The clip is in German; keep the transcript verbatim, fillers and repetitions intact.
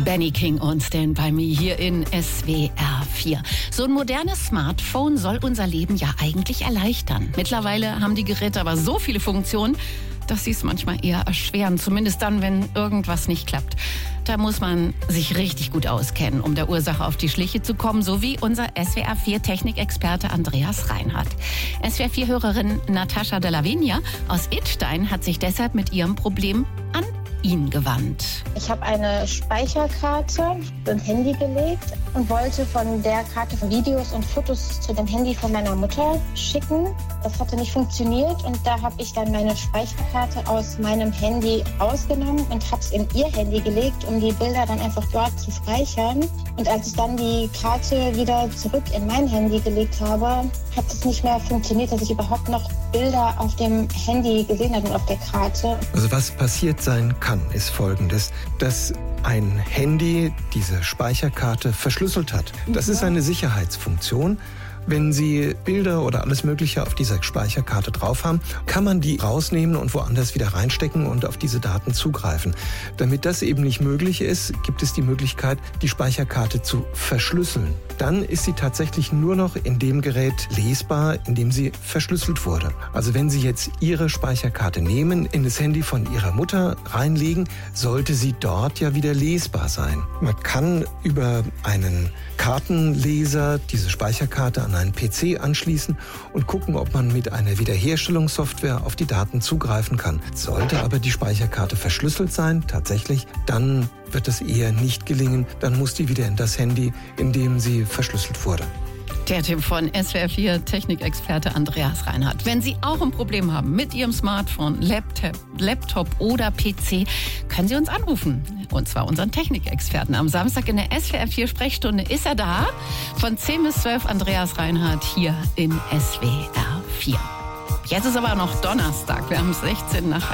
Benny King und Stand By Me hier in S W R vier. So ein modernes Smartphone soll unser Leben ja eigentlich erleichtern. Mittlerweile haben die Geräte aber so viele Funktionen, dass sie es manchmal eher erschweren. Zumindest dann, wenn irgendwas nicht klappt. Da muss man sich richtig gut auskennen, um der Ursache auf die Schliche zu kommen, so wie unser S W R vier Technikexperte Andreas Reinhardt. S W R vier Hörerin Natascha Della Vigna aus Idstein hat sich deshalb mit ihrem Problem an ihn gewandt. Ich habe eine Speicherkarte ins Handy gelegt und wollte von der Karte Videos und Fotos zu dem Handy von meiner Mutter schicken. Das hatte nicht funktioniert und da habe ich dann meine Speicherkarte aus meinem Handy rausgenommen und habe es in ihr Handy gelegt, um die Bilder dann einfach dort zu speichern. Und als ich dann die Karte wieder zurück in mein Handy gelegt habe, hat es nicht mehr funktioniert, dass ich überhaupt noch Bilder auf dem Handy gesehen habe und auf der Karte. Also was passiert sein kann, ist Folgendes, dass ein Handy diese Speicherkarte verschlüsselt hat. Das ist eine Sicherheitsfunktion. Wenn Sie Bilder oder alles Mögliche auf dieser Speicherkarte drauf haben, kann man die rausnehmen und woanders wieder reinstecken und auf diese Daten zugreifen. Damit das eben nicht möglich ist, gibt es die Möglichkeit, die Speicherkarte zu verschlüsseln. Dann ist sie tatsächlich nur noch in dem Gerät lesbar, in dem sie verschlüsselt wurde. Also wenn Sie jetzt Ihre Speicherkarte nehmen, in das Handy von Ihrer Mutter reinlegen, sollte sie dort ja wieder lesbar sein. Man kann über einen Kartenleser diese Speicherkarte an einen P C anschließen und gucken, ob man mit einer Wiederherstellungssoftware auf die Daten zugreifen kann. Sollte aber die Speicherkarte verschlüsselt sein, tatsächlich, dann wird das eher nicht gelingen. Dann muss die wieder in das Handy, in dem sie verschlüsselt wurde. Der Tipp von S W R vier Technikexperte Andreas Reinhardt. Wenn Sie auch ein Problem haben mit Ihrem Smartphone, Laptop, Laptop oder P C, können Sie uns anrufen. Und zwar unseren Technikexperten. Am Samstag in der S W R vier Sprechstunde ist er da. Von zehn bis zwölf Andreas Reinhardt hier in S W R vier. Jetzt ist aber noch Donnerstag. Wir haben sechzehn nach